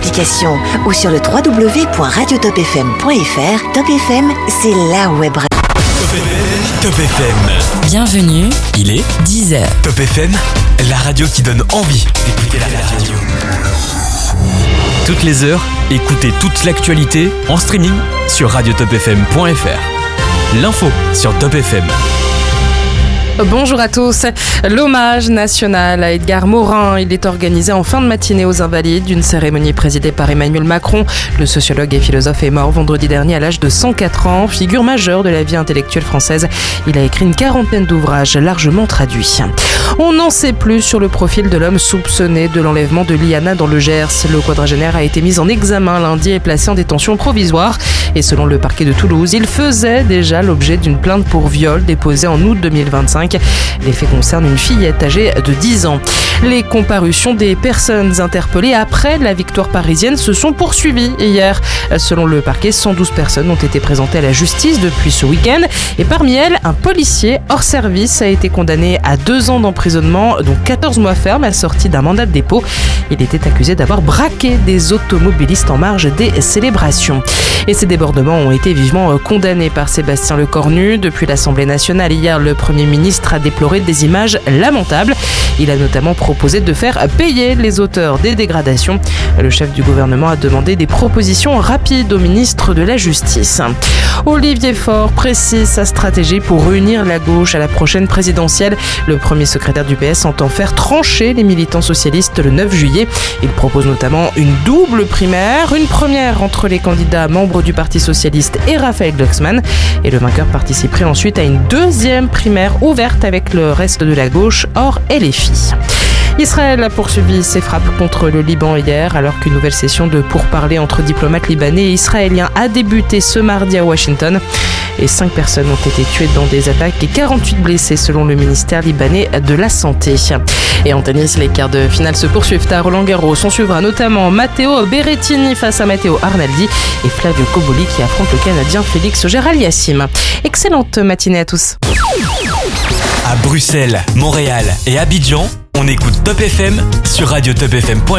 application ou sur le www.radiotopfm.fr. Top FM, c'est la web radio. Top FM. Bienvenue, il est 10h. Top FM, la radio qui donne envie d'écouter la radio. Toutes les heures, écoutez toute l'actualité en streaming sur radiotopfm.fr. L'info sur Top FM. Bonjour à tous. L'hommage national à Edgar Morin, il est organisé en fin de matinée aux Invalides. Une cérémonie présidée par Emmanuel Macron. Le sociologue et philosophe est mort vendredi dernier à l'âge de 104 ans. Figure majeure de la vie intellectuelle française, il a écrit une quarantaine d'ouvrages largement traduits. On n'en sait plus sur le profil de l'homme soupçonné de l'enlèvement de Liana dans le Gers. Le quadragénaire a été mis en examen lundi et placé en détention provisoire. Et selon le parquet de Toulouse, il faisait déjà l'objet d'une plainte pour viol déposée en août 2025. Les faits concernent une fillette âgée de 10 ans. Les comparutions des personnes interpellées après la victoire parisienne se sont poursuivies hier. Selon le parquet, 112 personnes ont été présentées à la justice depuis ce week-end. Et parmi elles, un policier hors service a été condamné à 2 ans d'emprisonnement, dont 14 mois ferme, assorti d'un mandat de dépôt. Il était accusé d'avoir braqué des automobilistes en marge des célébrations. Et ces débordements ont été vivement condamnés par Sébastien Lecornu. Depuis l'Assemblée nationale, hier, le Premier ministre a déploré des images lamentables. Il a notamment proposé de faire payer les auteurs des dégradations. Le chef du gouvernement a demandé des propositions rapides au ministre de la Justice. Olivier Faure précise sa stratégie pour réunir la gauche à la prochaine présidentielle. Le premier secrétaire du PS entend faire trancher les militants socialistes le 9 juillet. Il propose notamment une double primaire, une première entre les candidats membres du Parti socialiste et Raphaël Glucksmann. Et le vainqueur participerait ensuite à une deuxième primaire ouverte avec le reste de la gauche hors LFI. Israël a poursuivi ses frappes contre le Liban hier, alors qu'une nouvelle session de pourparlers entre diplomates libanais et israéliens a débuté ce mardi à Washington. Et 5 personnes ont été tuées dans des attaques et 48 blessés selon le ministère libanais de la Santé. Et en tennis, les quarts de finale se poursuivent à Roland-Garros. On suivra notamment Matteo Berrettini face à Matteo Arnaldi et Flavio Cobolli qui affronte le Canadien Félix Auger-Aliassime. Excellente matinée à tous. À Bruxelles, Montréal et Abidjan, on écoute Top FM sur radiotopfm.fr.